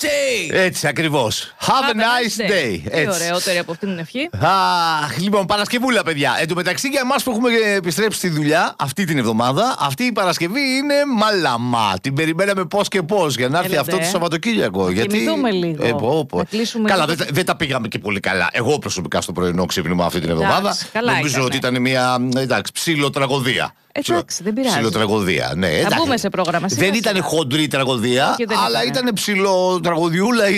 day! Έτσι ακριβώς. Have a nice day. Τι ωραιότερη από αυτήν την ευχή. Λοιπόν, Παρασκευούλα, παιδιά. Εν τω μεταξύ, για εμάς που έχουμε επιστρέψει στη δουλειά αυτή την εβδομάδα, αυτή η Παρασκευή είναι μαλαμά. Την περιμέναμε πώς και πώς για να έρθει αυτό το Σαββατοκύριακο. Να κοιμηθούμε λίγο. Να κλείσουμε καλά, λίγο. δεν τα πήγαμε και πολύ καλά. Εγώ προσωπικά στο πρωινό ξύπνημα αυτή την εβδομάδα. Νομίζω ότι ήταν μια ψιλοτραγωδία. Εντάξει, δεν πειράζει. Ψιλοτραγωδία, ναι. Θα μπούμε σε πρόγραμμα. Δεν ήταν χοντρή τραγωδία, αλλά ήταν ψιλοτραγωδιούλα.